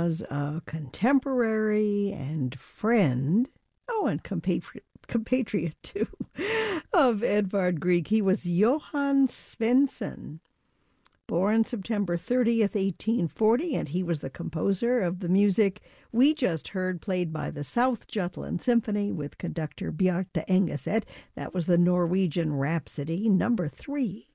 was a contemporary and friend, and compatriot too, of Edvard Grieg. He was Johann Svensson, born September 30th, 1840, and he was the composer of the music we just heard played by the South Jutland Symphony with conductor Bjarte Engeset. That was the Norwegian Rhapsody, number 3.